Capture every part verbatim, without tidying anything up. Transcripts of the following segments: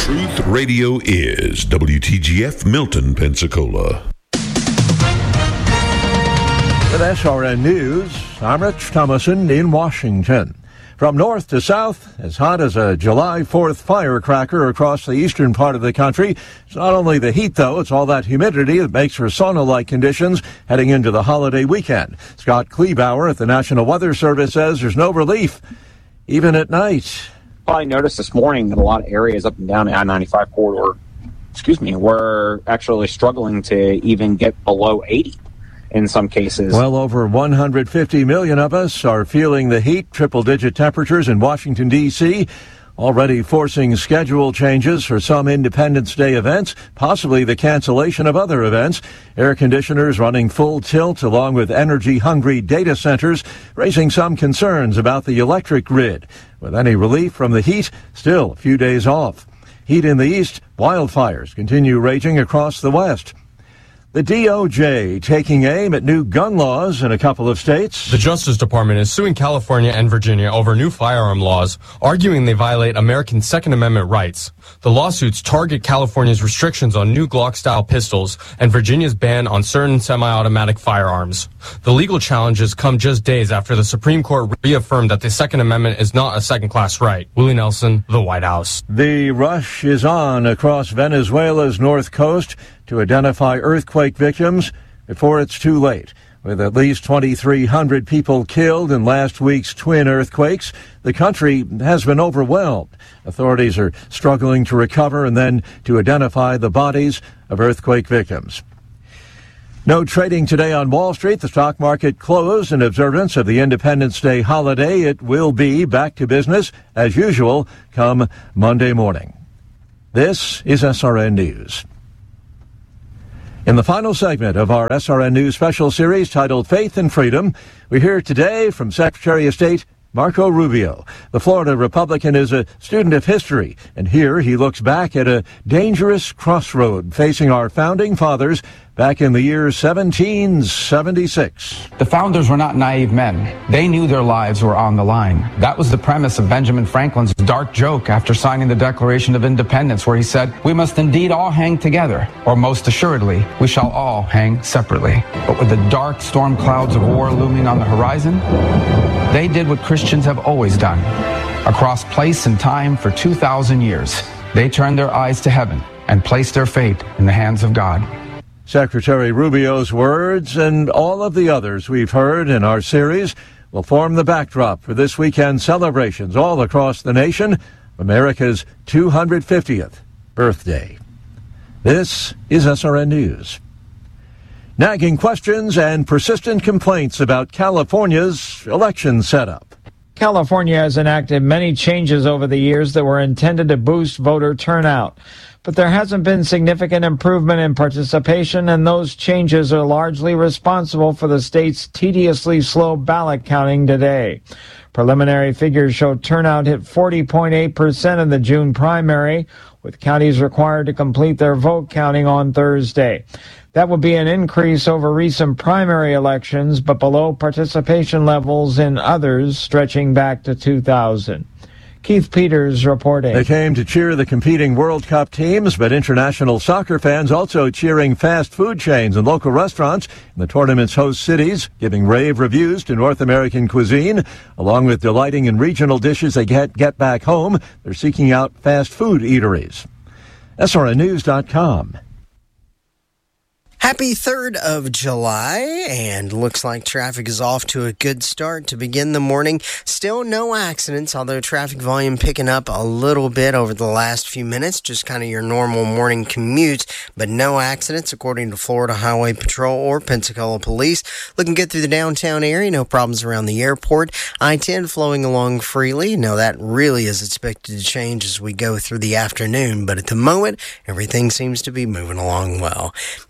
Truth Radio is W T G F Milton, Pensacola. With S R N News, I'm Rich Thomason in Washington. From north to south, as hot as a July fourth firecracker across the eastern part of the country. It's not only the heat, though, it's all that humidity that makes for sauna-like conditions heading into the holiday weekend. Scott Kleebauer at the National Weather Service says there's no relief, even at night. I noticed this morning that a lot of areas up and down the I ninety-five corridor, excuse me, were actually struggling to even get below eighty. In some cases. Well over one hundred fifty million of us are feeling the heat, triple-digit temperatures in Washington, D C, already forcing schedule changes for some Independence Day events, possibly the cancellation of other events. Air conditioners running full tilt along with energy-hungry data centers, raising some concerns about the electric grid. With any relief from the heat, still a few days off. Heat in the east, wildfires continue raging across the west. The D O J taking aim at new gun laws in a couple of states. The Justice Department is suing California and Virginia over new firearm laws, arguing they violate American Second Amendment rights. The lawsuits target California's restrictions on new Glock-style pistols and Virginia's ban on certain semi-automatic firearms. The legal challenges come just days after the Supreme Court reaffirmed that the Second Amendment is not a second-class right. Willie Nelson, The White House. The rush is on across Venezuela's north coast to identify earthquake victims before it's too late. With at least twenty-three hundred people killed in last week's twin earthquakes, the country has been overwhelmed. Authorities are struggling to recover and then to identify the bodies of earthquake victims. No trading today on Wall Street. The stock market closed in observance of the Independence Day holiday. It will be back to business as usual come Monday morning. This is S R N News. In the final segment of our S R N News special series titled Faith and Freedom, we hear today from Secretary of State Marco Rubio. The Florida Republican is a student of history, and here he looks back at a dangerous crossroad facing our founding fathers back in the year seventeen seventy-six. The founders were not naive men. They knew their lives were on the line. That was the premise of Benjamin Franklin's dark joke after signing the Declaration of Independence, where he said, "We must indeed all hang together, or most assuredly, we shall all hang separately." But with the dark storm clouds of war looming on the horizon, they did what Christians have always done. Across place and time for two thousand years, they turned their eyes to heaven and placed their fate in the hands of God. Secretary Rubio's words and all of the others we've heard in our series will form the backdrop for this weekend's celebrations all across the nation, America's two hundred fiftieth birthday. This is S R N News. Nagging questions and persistent complaints about California's election setup. California has enacted many changes over the years that were intended to boost voter turnout. But there hasn't been significant improvement in participation, and those changes are largely responsible for the state's tediously slow ballot counting today. Preliminary figures show turnout hit forty point eight percent in the June primary, with counties required to complete their vote counting on Thursday. That would be an increase over recent primary elections, but below participation levels in others stretching back to two thousand. Keith Peters reporting. They came to cheer the competing World Cup teams, but international soccer fans also cheering fast food chains and local restaurants in the tournament's host cities, giving rave reviews to North American cuisine. Along with delighting in regional dishes they get, get back home, they're seeking out fast food eateries. S R N News dot com. Happy third of July, and looks like traffic is off to a good start to begin the morning. Still no accidents, although traffic volume picking up a little bit over the last few minutes, just kind of your normal morning commute, but no accidents according to Florida Highway Patrol or Pensacola Police. Looking good through the downtown area, no problems around the airport. I ten flowing along freely. Now that really is expected to change as we go through the afternoon, but at the moment, everything seems to be moving along well. This traffic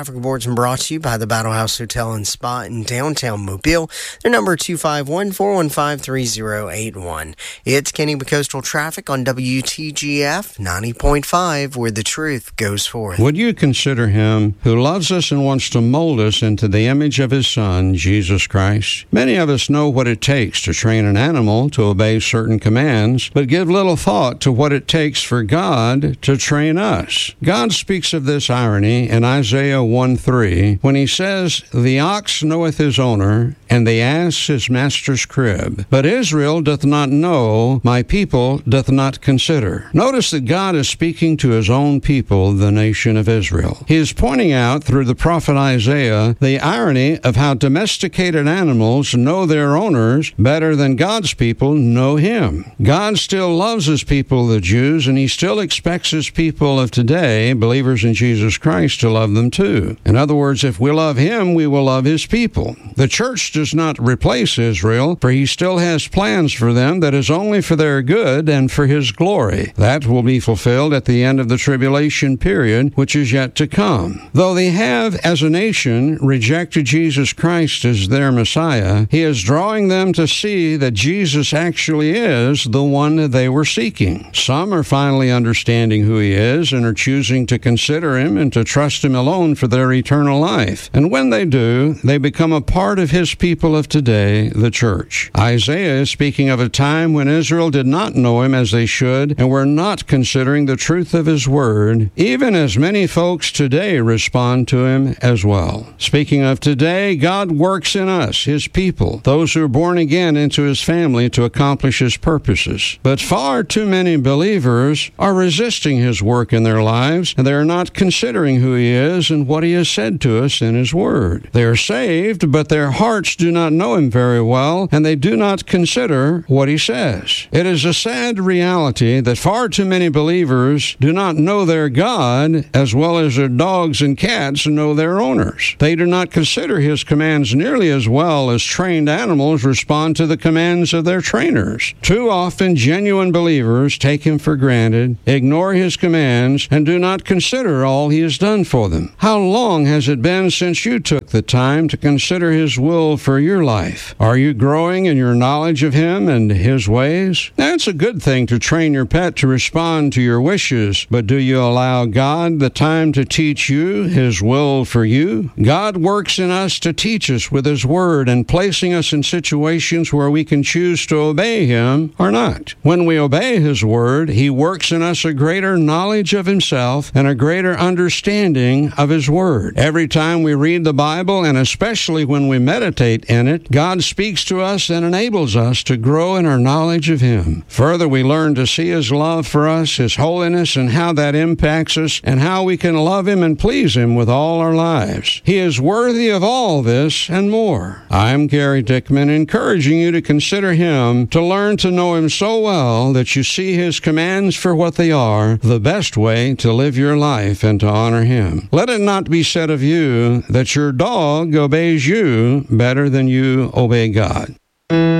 traffic reports and brought to you by the Battle House Hotel and Spa in downtown Mobile. Their number two five one, four one five, three zero eight one. It's Kenny with Coastal Traffic on W T G F ninety point five, where the truth goes forth. Would you consider him who loves us and wants to mold us into the image of his Son, Jesus Christ? Many of us know what it takes to train an animal to obey certain commands, but give little thought to what it takes for God to train us. God speaks of this irony in Isaiah one three when he says, "The ox knoweth his owner, and the ass his master's crib. But Israel doth not know, my people doth not consider." Notice that God is speaking to his own people, the nation of Israel. He is pointing out through the prophet Isaiah the irony of how domesticated animals know their owners better than God's people know him. God still loves his people, the Jews, and he still expects his people of today, believers in Jesus Christ, to love them too. In other words, if we love him, we will love his people. The church does not replace Israel, for he still has plans for them that is only for their good and for his glory. That will be fulfilled at the end of the tribulation period, which is yet to come. Though they have, as a nation, rejected Jesus Christ as their Messiah, he is drawing them to see that Jesus actually is the one they were seeking. Some are finally understanding who he is and are choosing to consider him and to trust him alone for their eternal life. And when they do, they become a part of his people of today, the church. Isaiah is speaking of a time when Israel did not know him as they should and were not considering the truth of his word, even as many folks today respond to him as well. Speaking of today, God works in us, his people, those who are born again into his family to accomplish his purposes. But far too many believers are resisting his work in their lives, and they are not considering who he is and what he has said to us in his word. They are saved, but their hearts do not know him very well, and they do not consider what he says. It is a sad reality that far too many believers do not know their God as well as their dogs and cats know their owners. They do not consider his commands nearly as well as trained animals respond to the commands of their trainers. Too often, genuine believers take him for granted, ignore his commands, and do not consider all he has done for them. How long has it been since you took the time to consider his will for your life? Are you growing in your knowledge of him and his ways? Now, it's a good thing to train your pet to respond to your wishes, but do you allow God the time to teach you his will for you? God works in us to teach us with his word and placing us in situations where we can choose to obey him or not. When we obey his word, he works in us a greater knowledge of himself and a greater understanding of his word. Every time we read the Bible, and especially when we meditate in it, God speaks to us and enables us to grow in our knowledge of him. Further, we learn to see his love for us, his holiness, and how that impacts us, and how we can love him and please him with all our lives. He is worthy of all this and more. I'm Gary Dickman, encouraging you to consider him, to learn to know him so well that you see his commands for what they are, the best way to live your life and to honor him. Let it not be said of you that your dog obeys you better than you obey God.